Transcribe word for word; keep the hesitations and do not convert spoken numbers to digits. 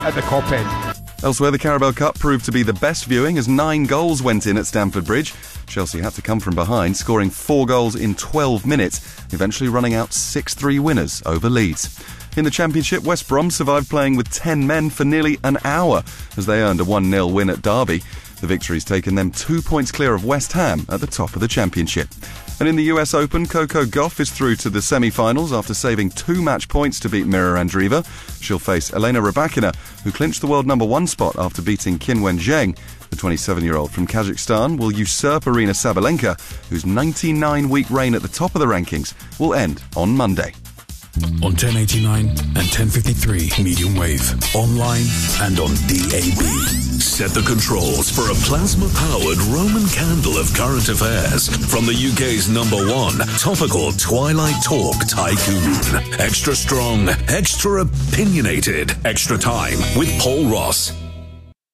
at the Kop end. Elsewhere, the Carabao Cup proved to be the best viewing as nine goals went in at Stamford Bridge. Chelsea had to come from behind, scoring four goals in twelve minutes, eventually running out six three winners over Leeds. In the Championship, West Brom survived playing with ten men for nearly an hour as they earned a one nil win at Derby. The victory's taken them two points clear of West Ham at the top of the Championship. And in the U S Open, Coco Gauff is through to the semi-finals after saving two match points to beat Mira Andreeva. She'll face Elena Rybakina, who clinched the world number one spot after beating Qinwen Zheng. The twenty-seven-year-old from Kazakhstan will usurp Arina Sabalenka, whose ninety-nine week reign at the top of the rankings will end on Monday. On ten eighty-nine and ten fifty-three medium wave, online and on D A B. Set the controls for a plasma-powered Roman candle of current affairs from the U K's number one topical Twilight Talk tycoon. Extra strong, extra opinionated, extra time with Paul Ross.